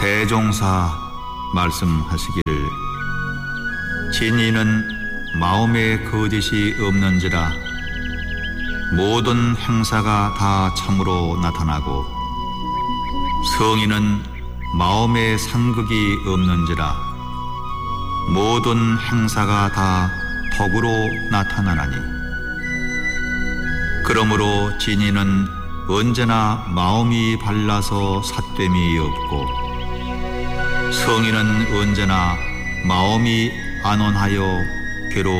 대종사 말씀하시기를 진리는 마음에 거짓이 없는지라 모든 행사가 다 참으로 나타나고 성인은 마음에 상극이 없는지라 모든 행사가 다 덕으로 나타나나니 그러므로 진리는 언제나 마음이 발라서 삿됨이 없고 성인은 언제나 마음이 안온하여 괴로